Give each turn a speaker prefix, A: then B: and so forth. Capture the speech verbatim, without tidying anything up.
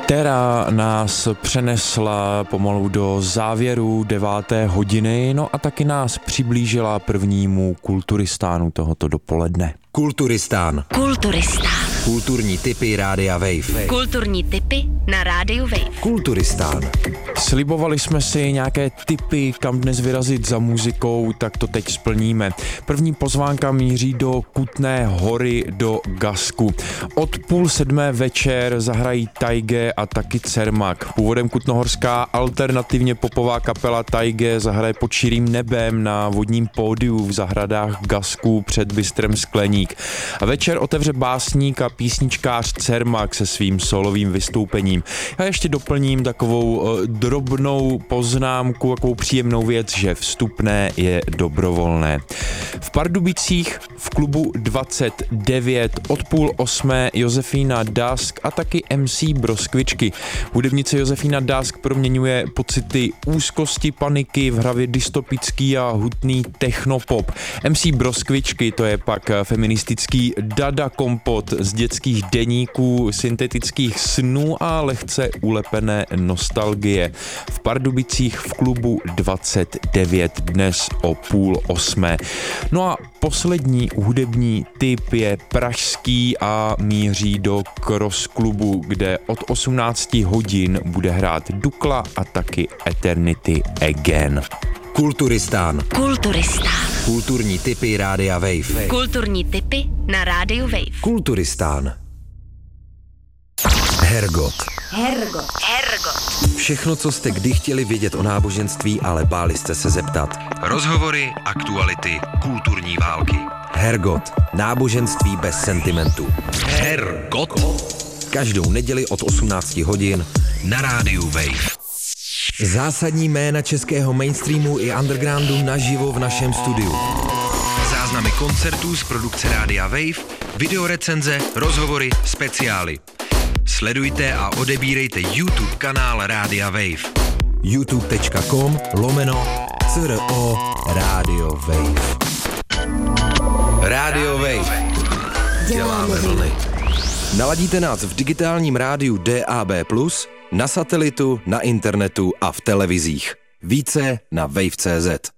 A: která nás přenesla pomalu do závěru deváté hodiny, no a taky nás přiblížila prvnímu Kulturistánu tohoto dopoledne.
B: Kulturistán.
C: Kulturistán.
B: Kulturní tipy Rádia Wave.
C: Kulturní tipy na Rádiu Wave.
B: Kulturistán.
A: Slibovali jsme si nějaké tipy, kam dnes vyrazit za muzikou, tak to teď splníme. První pozvánka míří do Kutné Hory do Gasku. Od půl sedmé večer zahrají Taige a taky Cermak. Původem kutnohorská alternativně popová kapela Taige zahraje pod širým nebem na vodním pódiu v zahradách Gasku před bistrem Skleník. A večer otevře básník a písničkář Cermak se svým solovým vystoupením. Já ještě doplním takovou uh, drobnou poznámku, takovou příjemnou věc, že vstupné je dobrovolné. V Pardubicích v klubu dvacet devět od půl osmé Josefína Dusk a taky em cé Broskvičky. Hudebnice Josefína Dusk proměňuje pocity úzkosti, paniky v hravě dystopický a hutný technopop. em cé Broskvičky to je pak feministický dada kompot z dětských deníků, syntetických snů a lehce ulepené nostalgie. V Pardubicích v klubu dvacet devět dnes o půl osmé. No a poslední hudební tip je pražský a míří do Cross klubu, kde od osmnácti hodin bude hrát Dukla a taky Eternity Again.
B: Kulturistán.
C: Kulturistán.
B: Kulturní tipy Rádia Wave.
C: Kulturní tipy na Rádiu Wave.
B: Kulturistán. Hergot.
C: Hergot. Hergot.
B: Všechno, co jste kdy chtěli vědět o náboženství, ale báli jste se zeptat. Rozhovory, aktuality, kulturní války. Hergot. Náboženství bez sentimentu. Hergot. Každou neděli od osmnácti hodin na Rádiu Wave. Zásadní jména českého mainstreamu i undergroundu naživo v našem studiu. Záznamy koncertů z produkce Rádia Wave, videorecenze, rozhovory, speciály. Sledujte a odebírejte YouTube kanál Rádia Wave. youtube.com lomeno CRO Rádio Wave. Rádio Wave. Děláme vlny. Naladíte nás v digitálním rádiu D A B plus, na satelitu, na internetu a v televizích. Více na wave tečka cé zet.